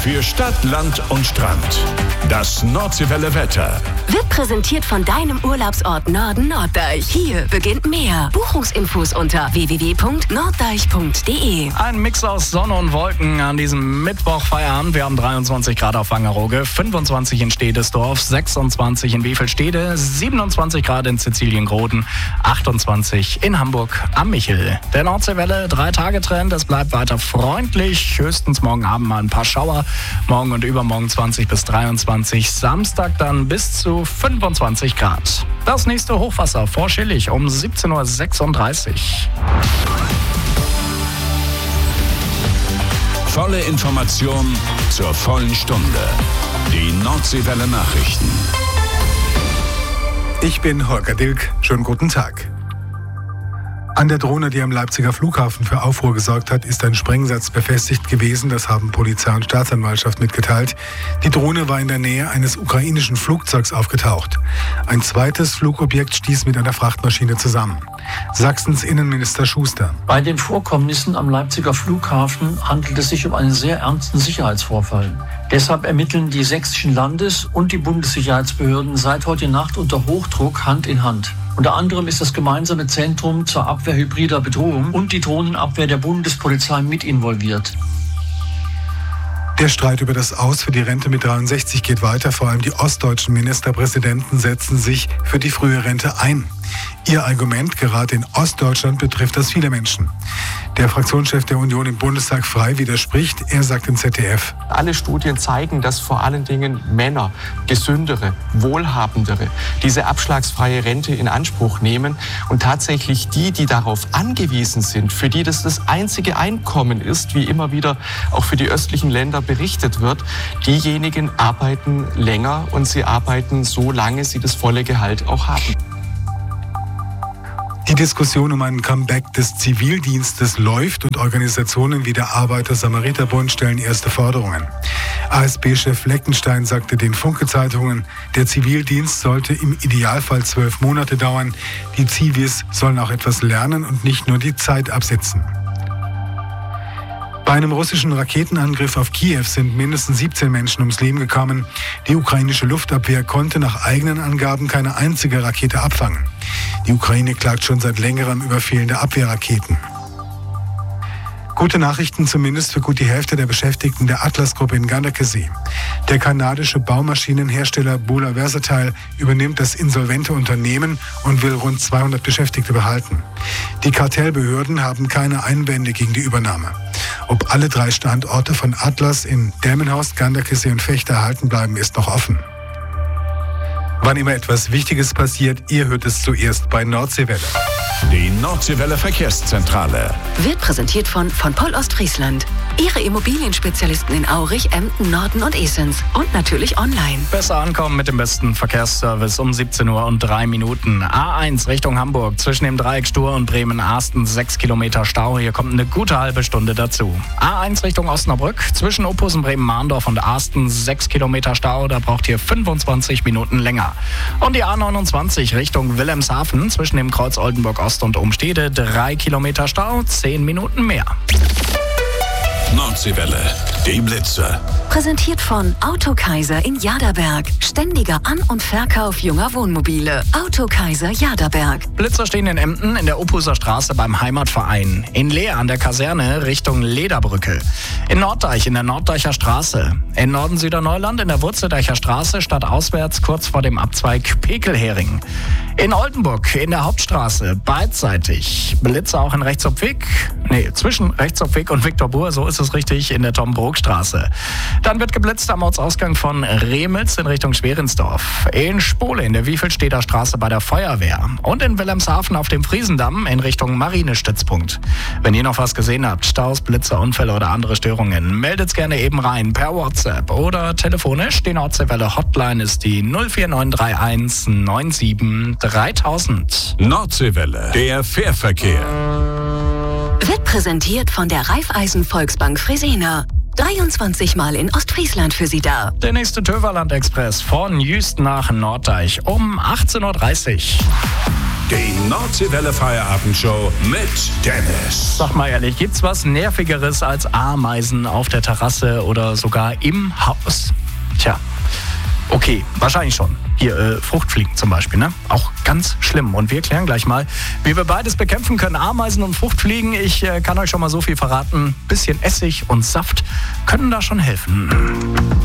Für Stadt, Land und Strand. Das Nordseewelle Wetter. Wird präsentiert von deinem Urlaubsort Norden Norddeich. Hier beginnt mehr. Buchungsinfos unter www.norddeich.de. Ein Mix aus Sonne und Wolken an diesem Mittwoch-Feierabend. Wir haben 23 Grad auf Wangerooge, 25 in Stedesdorf, 26 in Wevelstede, 27 Grad in Siziliengroden, 28 in Hamburg am Michel. Der Nordseewelle 3-Tage-Trend. Es bleibt weiter freundlich. Höchstens morgen Abend mal ein paar Schauer. Morgen und übermorgen 20 bis 23. Samstag dann bis zu 25 Grad. Das nächste Hochwasser vor Schillig um 17.36 Uhr. Volle Information zur vollen Stunde. Die Nordseewelle Nachrichten. Ich bin Holger Dilk. Schönen guten Tag. An der Drohne, die am Leipziger Flughafen für Aufruhr gesorgt hat, ist ein Sprengsatz befestigt gewesen. Das haben Polizei und Staatsanwaltschaft mitgeteilt. Die Drohne war in der Nähe eines ukrainischen Flugzeugs aufgetaucht. Ein zweites Flugobjekt stieß mit einer Frachtmaschine zusammen. Sachsens Innenminister Schuster. Bei den Vorkommnissen am Leipziger Flughafen handelt es sich um einen sehr ernsten Sicherheitsvorfall. Deshalb ermitteln die sächsischen Landes- und die Bundessicherheitsbehörden seit heute Nacht unter Hochdruck Hand in Hand. Unter anderem ist das gemeinsame Zentrum zur Abwehr hybrider Bedrohung und die Drohnenabwehr der Bundespolizei mit involviert. Der Streit über das Aus für die Rente mit 63 geht weiter. Vor allem die ostdeutschen Ministerpräsidenten setzen sich für die frühe Rente ein. Ihr Argument, gerade in Ostdeutschland betrifft das viele Menschen. Der Fraktionschef der Union im Bundestag Frei widerspricht. Er sagt im ZDF: Alle Studien zeigen, dass vor allen Dingen Männer, gesündere, wohlhabendere, diese abschlagsfreie Rente in Anspruch nehmen. Und tatsächlich die darauf angewiesen sind, für die das einzige Einkommen ist, wie immer wieder auch für die östlichen Länder berichtet wird, diejenigen arbeiten länger und sie arbeiten so lange sie das volle Gehalt auch haben. Die Diskussion um ein Comeback des Zivildienstes läuft und Organisationen wie der Arbeiter-Samariter-Bund stellen erste Forderungen. ASB-Chef Fleckenstein sagte den Funke-Zeitungen, der Zivildienst sollte im Idealfall 12 Monate dauern. Die Zivis sollen auch etwas lernen und nicht nur die Zeit absitzen. Bei einem russischen Raketenangriff auf Kiew sind mindestens 17 Menschen ums Leben gekommen. Die ukrainische Luftabwehr konnte nach eigenen Angaben keine einzige Rakete abfangen. Die Ukraine klagt schon seit längerem über fehlende Abwehrraketen. Gute Nachrichten zumindest für gut die Hälfte der Beschäftigten der Atlas-Gruppe in Ganderkesee. Der kanadische Baumaschinenhersteller Bula Versatile übernimmt das insolvente Unternehmen und will rund 200 Beschäftigte behalten. Die Kartellbehörden haben keine Einwände gegen die Übernahme. Ob alle 3 Standorte von Atlas in Delmenhorst, Ganderkesee und Vechta erhalten bleiben, ist noch offen. Wann immer etwas Wichtiges passiert, ihr hört es zuerst bei Nordseewelle. Die Nordseewelle Verkehrszentrale. Wird präsentiert von Poll Ostfriesland. Ihre Immobilienspezialisten in Aurich, Emden, Norden und Esens. Und natürlich online. Besser ankommen mit dem besten Verkehrsservice um 17 Uhr und 3 Minuten. A1 Richtung Hamburg zwischen dem Dreieck Stur und Bremen-Arsten 6 Kilometer Stau. Hier kommt eine gute halbe Stunde dazu. A1 Richtung Osnabrück zwischen Ophusen, Bremen-Mahndorf und Arsten 6 Kilometer Stau. Da braucht ihr 25 Minuten länger. Und die A29 Richtung Wilhelmshaven zwischen dem Kreuz Oldenburg-Ost und Umstede 3 Kilometer Stau, 10 Minuten mehr. Nordseewelle, die Blitze. Präsentiert von Autokaiser in Jaderberg. Ständiger An- und Verkauf junger Wohnmobile. Autokaiser Jaderberg. Blitzer stehen in Emden in der Ophuser Straße beim Heimatverein. In Leer an der Kaserne Richtung Lederbrücke. In Norddeich in der Norddeicher Straße. In Norden-Süderneuland in der Wurzeldeicher Straße stadtauswärts kurz vor dem Abzweig Pekelhering. In Oldenburg in der Hauptstraße beidseitig. Blitzer auch in zwischen Rechtshofweg und Viktor Buhr, so ist es richtig, in der Tom-Brok-Straße. Dann wird geblitzt am Ortsausgang von Remels in Richtung Schwerinsdorf. In Spole in der Wiefelsteder Straße bei der Feuerwehr. Und in Wilhelmshaven auf dem Friesendamm in Richtung Marinestützpunkt. Wenn ihr noch was gesehen habt, Staus, Blitzer, Unfälle oder andere Störungen, meldet's gerne eben rein per WhatsApp oder telefonisch. Die Nordseewelle Hotline ist die 04931 97 3000. Nordseewelle, der Fährverkehr. Wird präsentiert von der Raiffeisen Volksbank Fresenier. 23 Mal in Ostfriesland für Sie da. Der nächste Töverland Express von Jüst nach Norddeich um 18.30 Uhr. Die Nordseewelle Feierabendshow mit Dennis. Sag mal ehrlich, gibt's was Nervigeres als Ameisen auf der Terrasse oder sogar im Haus? Tja, okay, wahrscheinlich schon. Hier, Fruchtfliegen zum Beispiel, ne? Auch ganz schlimm. Und wir klären gleich mal, wie wir beides bekämpfen können, Ameisen und Fruchtfliegen. Ich kann euch schon mal so viel verraten. Bisschen Essig und Saft können da schon helfen.